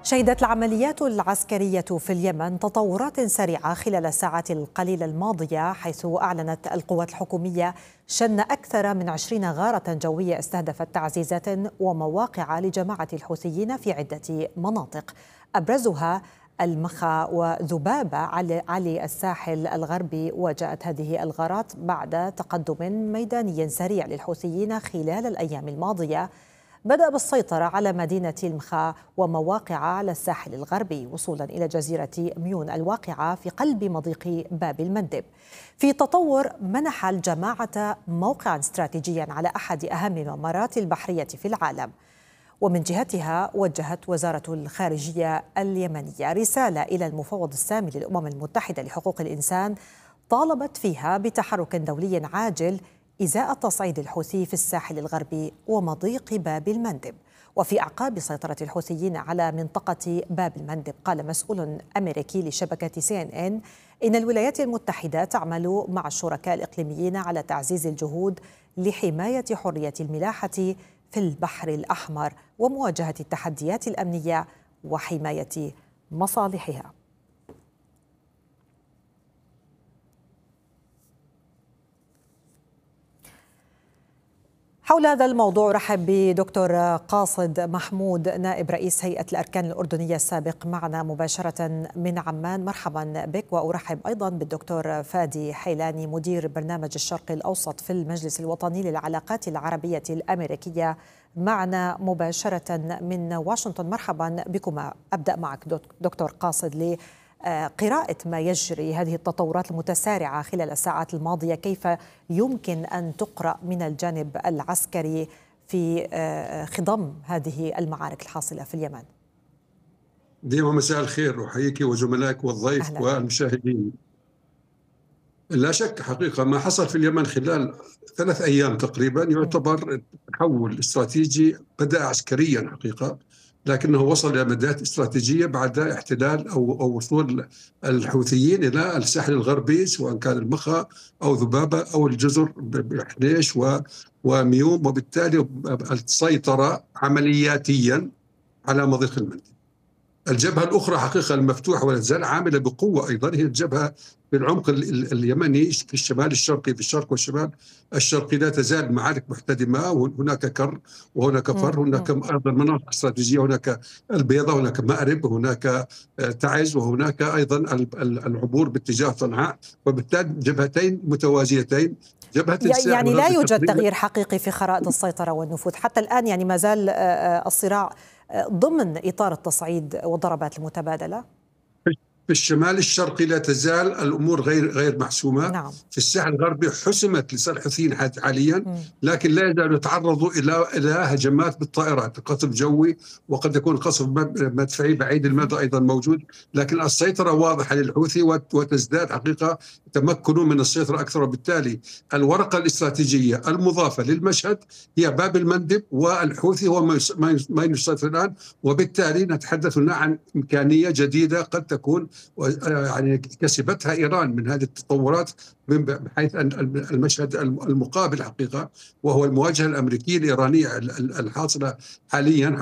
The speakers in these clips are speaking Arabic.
شهدت العمليات العسكرية في اليمن تطورات سريعة خلال الساعات القليلة الماضية، حيث أعلنت القوات الحكومية شن أكثر من 20 غارة جوية استهدفت تعزيزات ومواقع لجماعة الحوثيين في عدة مناطق، أبرزها المخا وذبابة على الساحل الغربي. وجاءت هذه الغارات بعد تقدم ميداني سريع للحوثيين خلال الأيام الماضية، بدأ بالسيطرة على مدينة المخا ومواقع على الساحل الغربي، وصولا إلى جزيرة ميون الواقعة في قلب مضيق باب المندب. في تطور منح الجماعة موقعا استراتيجيا على أحد أهم الممرات البحرية في العالم. ومن جهتها وجهت وزارة الخارجية اليمنية رسالة إلى المفوض السامي للأمم المتحدة لحقوق الإنسان، طالبت فيها بتحرك دولي عاجل إزاء تصعيد الحوثي في الساحل الغربي ومضيق باب المندب. وفي أعقاب سيطرة الحوثيين على منطقة باب المندب، قال مسؤول أمريكي لشبكة CNN إن الولايات المتحدة تعمل مع الشركاء الإقليميين على تعزيز الجهود لحماية حرية الملاحة في البحر الأحمر ومواجهة التحديات الأمنية وحماية مصالحها. حول هذا الموضوع رحب بدكتور قاصد محمود، نائب رئيس هيئة الأركان الأردنية السابق، معنا مباشرة من عمان. مرحبا بك. وأرحب أيضا بالدكتور فادي حيلاني، مدير برنامج الشرق الأوسط في المجلس الوطني للعلاقات العربية الأمريكية، معنا مباشرة من واشنطن. مرحبا بكما. أبدأ معك دكتور قاصد لقراءة ما يجري، هذه التطورات المتسارعة خلال الساعات الماضية، كيف يمكن أن تقرأ من الجانب العسكري في خضم هذه المعارك الحاصلة في اليمن؟ ديما مساء الخير، أحييك وزملائك والضيف والمشاهدين. لا شك حقيقة ما حصل في اليمن خلال 3 أيام تقريبا يعتبر تحول استراتيجي، بدأ عسكريا حقيقة، لكنه وصل إلى مدات استراتيجية بعد احتلال أو وصول الحوثيين إلى الساحل الغربي، سواء كان المخا أو ذبابة أو الجزر بحنيش وميوم، وبالتالي السيطرة عملياتيا على مضيق المندب. الجبهة الأخرى حقيقة المفتوحة ولا تزال عاملة بقوة أيضا، هي الجبهة في العمق اليمني في الشمال الشرقي، في الشرق والشمال الشرقي لا تزال معارك محتدمة، وهناك كر وهناك فر، هناك أيضا مناطق استراتيجية، هناك البيضة، هناك مأرب، هناك تعز، وهناك أيضا العبور باتجاه صنعاء، وبالتالي جبهتين متوازيتين. يعني لا يوجد تغيير حقيقي في خرائط السيطرة والنفوذ حتى الآن، يعني ما زال الصراع ضمن إطار التصعيد والضربات المتبادلة. في الشمال الشرقي لا تزال الأمور غير محسومة. نعم. في الساحل الغربي حسمت لصالح الحوثيين حاليا، لكن لا يزالوا يتعرضوا إلى هجمات بالطائرات، قصف جوي، وقد يكون قصف مدفعي بعيد المدى أيضا موجود، لكن السيطرة واضحة للحوثي وتزداد حقيقة تمكنوا من السيطرة أكثر. وبالتالي الورقة الاستراتيجية المضافة للمشهد هي باب المندب، والحوثي هو ما يسيطر الآن، وبالتالي نتحدث هنا عن إمكانية جديدة قد تكون يعني كسبتها إيران من هذه التطورات، بحيث أن المشهد المقابل حقيقة وهو المواجهة الأمريكية الإيرانية الحاصلة حاليا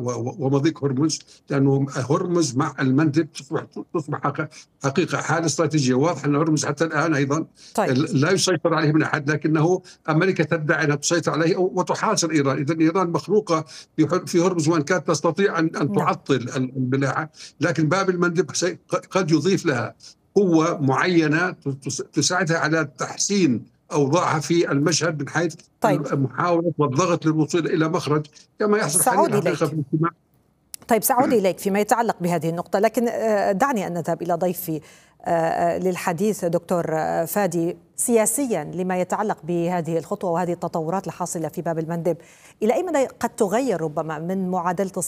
ومضيق هرمز، لأنه هرمز مع المندب تصبح حقيقة حالة استراتيجية واضحة أن هرمز حتى الآن أيضا لا يسيطر عليه من أحد، لكنه أمريكا تدعي أنها تسيطر عليه وتحاصر إيران. إذن إيران مخلوقة في هرمز، وأن كانت تستطيع أن تعطل الملاحة، لكن باب المندب قد يضيف لها قوة معينة تساعدها على تحسين أوضاعها في المشهد من حيث محاولة والضغط للوصول إلى مخرج كما يحصل حاليا في الاجتماع. طيب سأعود إليك فيما يتعلق بهذه النقطة، لكن دعني أن نذهب إلى ضيفي للحديث دكتور فادي. سياسيا لما يتعلق بهذه الخطوة وهذه التطورات الحاصلة في باب المندب، إلى أي مدى قد تغير ربما من معادلة